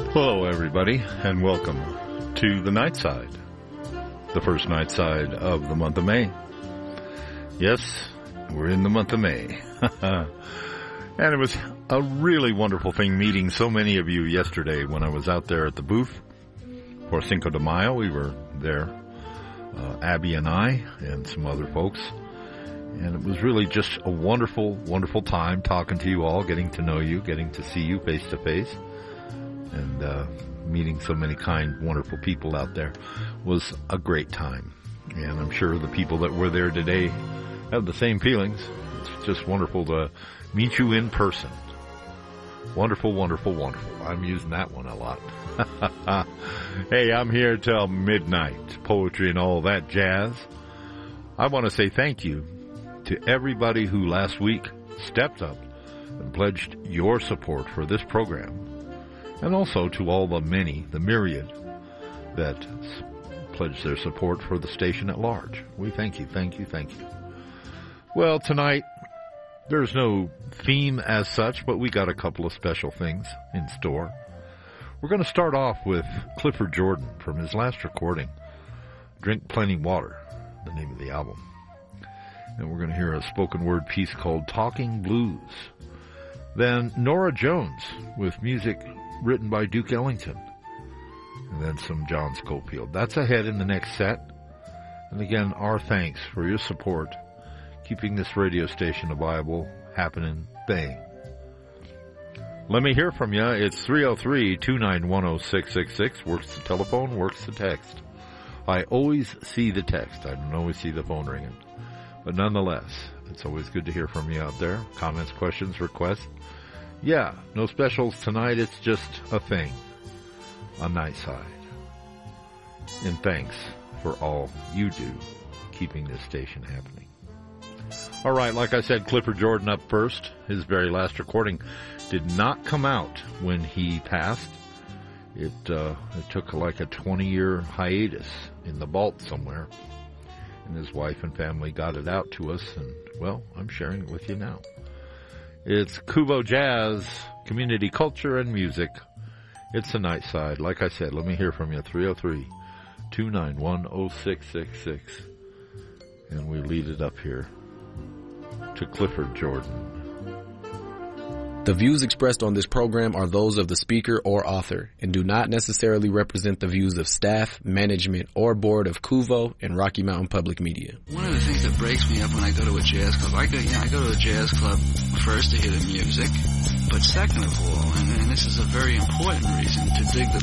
Hello, everybody, and welcome to the Night Side, the first night side of the month of May. Yes, we're in the month of May. And it was a really wonderful thing meeting so many of you yesterday when I was out there at the booth for Cinco de Mayo. We were there, Abby and I and some other folks. And it was really just a wonderful, wonderful time talking to you all, getting to know you, getting to see you face to face. And meeting so many kind, wonderful people out there was a great time. And I'm sure the people that were there today have the same feelings. It's just wonderful to meet you in person. Wonderful, wonderful, wonderful. I'm using that one a lot. Hey, I'm here till midnight. Poetry and all that jazz. I want to say thank you to everybody who last week stepped up and pledged your support for this program. And also to all the myriad that pledged their support for the station at large. We thank you, thank you, thank you. Well, tonight, there's no theme as such, but we got a couple of special things in store. We're going to start off with Clifford Jordan from his last recording, Drink Plenty Water, the name of the album. And we're going to hear a spoken word piece called Talking Blues. Then Nora Jones with music written by Duke Ellington, and then some John Scofield. That's ahead in the next set. And again, our thanks for your support, keeping this radio station a viable, happening thing. Let me hear from you. It's 303-291-0666. Works the telephone, works the text. I always see the text. I don't always see the phone ringing. But nonetheless, it's always good to hear from you out there. Comments, questions, requests. Yeah, no specials tonight. It's just a thing. A night side. And thanks for all you do, keeping this station happening. All right, like I said, Clifford Jordan up first. His very last recording did not come out when he passed. It took like a 20-year hiatus in the vault somewhere. And his wife and family got it out to us, and, well, I'm sharing it with you now. It's Kuvo Jazz, community culture and music. It's the night side. Like I said, let me hear from you, 303-291-0666. And we lead it up here to Clifford Jordan. The views expressed on this program are those of the speaker or author and do not necessarily represent the views of staff, management, or board of Kuvo and Rocky Mountain Public Media. One of the things that breaks me up when I go to a jazz club, I go to a jazz club first to hear the music, but second of all, and this is a very important reason, to dig the